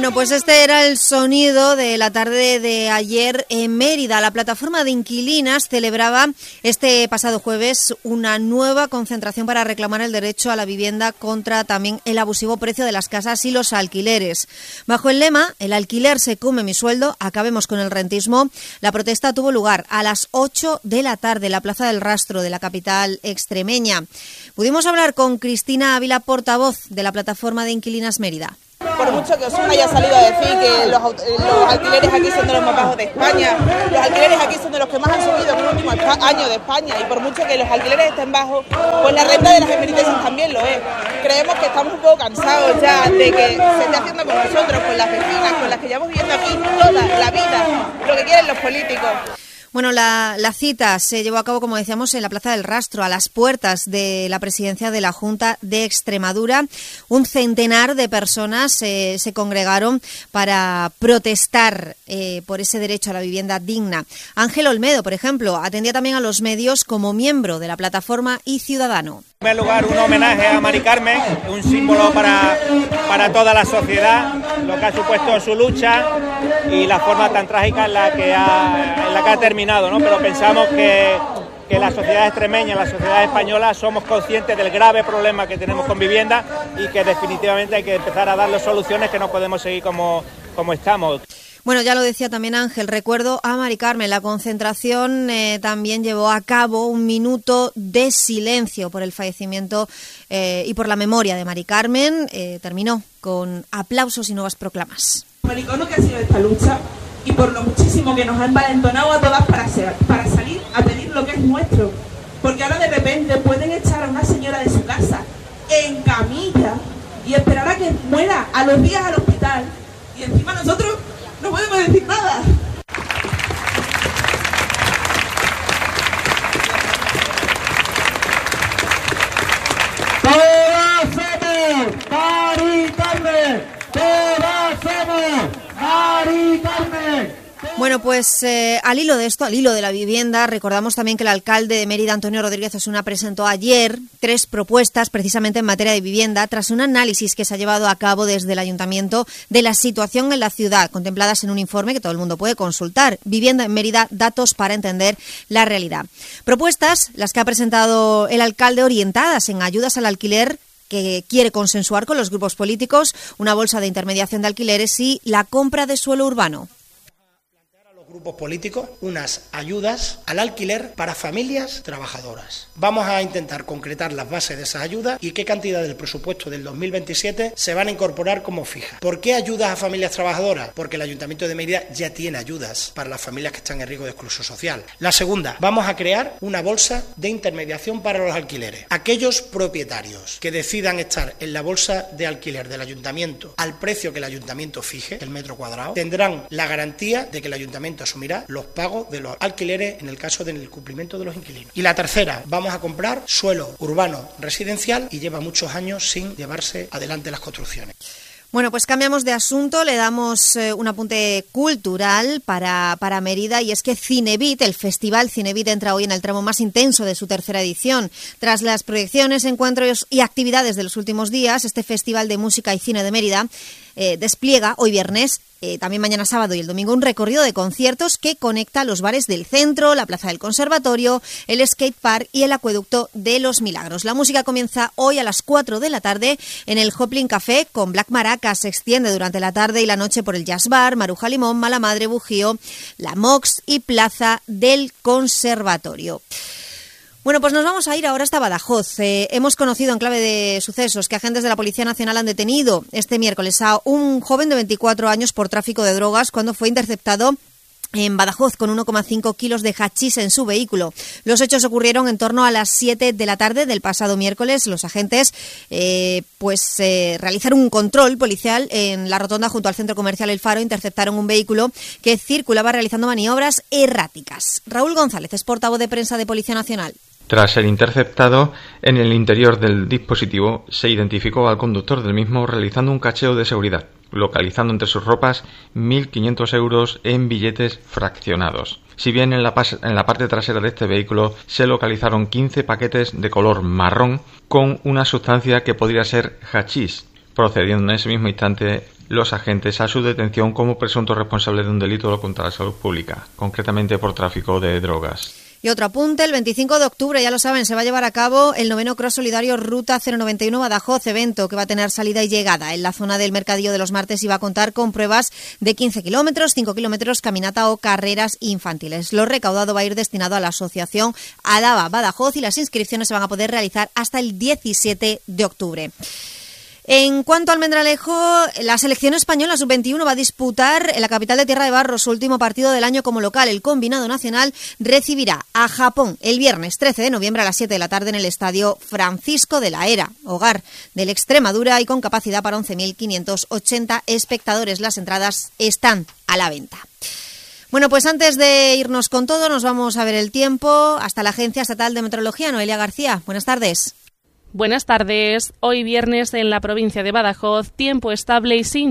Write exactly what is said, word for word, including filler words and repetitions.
Bueno, pues este era el sonido de la tarde de ayer en Mérida. La plataforma de inquilinas celebraba este pasado jueves una nueva concentración para reclamar el derecho a la vivienda contra también el abusivo precio de las casas y los alquileres. Bajo el lema "El alquiler se come mi sueldo, acabemos con el rentismo", la protesta tuvo lugar a las ocho de la tarde en la Plaza del Rastro de la capital extremeña. Pudimos hablar con Cristina Ávila, portavoz de la plataforma de inquilinas Mérida. Por mucho que Osuna haya salido a decir que los, los alquileres aquí son de los más bajos de España, los alquileres aquí son de los que más han subido en el último año de España, y por mucho que los alquileres estén bajos, pues la renta de las emeritencias también lo es. Creemos que estamos un poco cansados ya de que se esté haciendo con nosotros, con las vecinas, con las que llevamos viviendo aquí toda la vida, lo que quieren los políticos. Bueno, la, la cita se llevó a cabo, como decíamos, en la Plaza del Rastro, a las puertas de la presidencia de la Junta de Extremadura. Un centenar de personas eh, se congregaron para protestar eh, por ese derecho a la vivienda digna. Ángel Olmedo, por ejemplo, atendía también a los medios como miembro de la plataforma y ciudadano. En primer lugar, un homenaje a Mari Carmen, un símbolo para, para toda la sociedad, lo que ha supuesto su lucha y la forma tan trágica en la que ha, en la que ha terminado, ¿no? Pero pensamos que, que la sociedad extremeña, la sociedad española, somos conscientes del grave problema que tenemos con vivienda y que definitivamente hay que empezar a darle soluciones, que no podemos seguir como, como estamos. Bueno, ya lo decía también Ángel, recuerdo a Mari Carmen. La concentración eh, también llevó a cabo un minuto de silencio por el fallecimiento eh, y por la memoria de Mari Carmen. Eh, terminó con aplausos y nuevas proclamas. Americano que ha sido esta lucha y por lo muchísimo que nos ha envalentonado a todas para, ser, para salir a pedir lo que es nuestro. Porque ahora de repente pueden echar a una señora de su casa en camilla y esperar a que muera a los días al hospital, y encima nosotros no podemos decir nada. Todas somos Mari Carmen, todas somos Mari Carmen. Bueno, pues eh, al hilo de esto, al hilo de la vivienda, recordamos también que el alcalde de Mérida, Antonio Rodríguez Osuna, presentó ayer tres propuestas precisamente en materia de vivienda tras un análisis que se ha llevado a cabo desde el ayuntamiento de la situación en la ciudad, contempladas en un informe que todo el mundo puede consultar. Vivienda en Mérida, datos para entender la realidad. Propuestas, las que ha presentado el alcalde, orientadas en ayudas al alquiler, que quiere consensuar con los grupos políticos, una bolsa de intermediación de alquileres y la compra de suelo urbano. Grupos políticos unas ayudas al alquiler para familias trabajadoras. Vamos a intentar concretar las bases de esas ayudas y qué cantidad del presupuesto del dos mil veintisiete se van a incorporar como fija. ¿Por qué ayudas a familias trabajadoras? Porque el Ayuntamiento de Mérida ya tiene ayudas para las familias que están en riesgo de exclusión social. La segunda, vamos a crear una bolsa de intermediación para los alquileres. Aquellos propietarios que decidan estar en la bolsa de alquiler del Ayuntamiento al precio que el Ayuntamiento fije, el metro cuadrado, tendrán la garantía de que el Ayuntamiento asumirá los pagos de los alquileres en el caso del cumplimiento de los inquilinos. Y la tercera, vamos a comprar suelo urbano residencial y lleva muchos años sin llevarse adelante las construcciones. Bueno, pues cambiamos de asunto, le damos eh, un apunte cultural para, para Mérida, y es que Cinevit, el Festival Cinevit, entra hoy en el tramo más intenso de su tercera edición. Tras las proyecciones, encuentros y actividades de los últimos días, este Festival de Música y Cine de Mérida eh, despliega hoy viernes, eh, también mañana sábado y el domingo, un recorrido de conciertos que conecta los bares del centro, la Plaza del Conservatorio, el Skate Park y el Acueducto de los Milagros. La música comienza hoy a las cuatro de la tarde en el Joplin Café con Black Maracas. Se extiende durante la tarde y la noche por el Jazz Bar, Maruja Limón, Mala Madre, Bujío, La Mox y Plaza del Conservatorio. Bueno, pues nos vamos a ir ahora hasta Badajoz. Eh, hemos conocido en clave de sucesos que agentes de la Policía Nacional han detenido este miércoles a un joven de veinticuatro años por tráfico de drogas cuando fue interceptado en Badajoz con uno coma cinco kilos de hachís en su vehículo. Los hechos ocurrieron en torno a las siete de la tarde del pasado miércoles. Los agentes eh, pues eh, realizaron un control policial en la rotonda junto al centro comercial El Faro. Interceptaron un vehículo que circulaba realizando maniobras erráticas. Raúl González es portavoz de prensa de Policía Nacional. Tras ser interceptado, en el interior del dispositivo se identificó al conductor del mismo realizando un cacheo de seguridad, localizando entre sus ropas mil quinientos euros en billetes fraccionados. Si bien en la, pas- en la parte trasera de este vehículo se localizaron quince paquetes de color marrón con una sustancia que podría ser hachís, procediendo en ese mismo instante los agentes a su detención como presunto responsable de un delito contra la salud pública, concretamente por tráfico de drogas. Y otro apunte, el veinticinco de octubre, ya lo saben, se va a llevar a cabo el noveno Cross Solidario Ruta cero noventa y uno Badajoz, evento que va a tener salida y llegada en la zona del Mercadillo de los Martes y va a contar con pruebas de quince kilómetros, cinco kilómetros, caminata o carreras infantiles. Lo recaudado va a ir destinado a la asociación Alaba Badajoz y las inscripciones se van a poder realizar hasta el diecisiete de octubre. En cuanto al Almendralejo, la selección española sub veintiuno va a disputar en la capital de Tierra de Barro su último partido del año como local. El combinado nacional recibirá a Japón el viernes trece de noviembre a las siete de la tarde en el estadio Francisco de la Era, hogar del Extremadura y con capacidad para once mil quinientos ochenta espectadores. Las entradas están a la venta. Bueno, pues antes de irnos con todo, nos vamos a ver el tiempo hasta la Agencia Estatal de Meteorología. Noelia García, buenas tardes. Buenas tardes. Hoy viernes en la provincia de Badajoz, tiempo estable y sin